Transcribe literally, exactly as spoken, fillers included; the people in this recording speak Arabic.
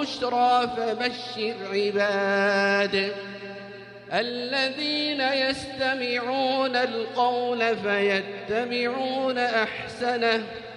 البشرى فبشر عباد الذين يستمعون القول فيتبعون أحسنه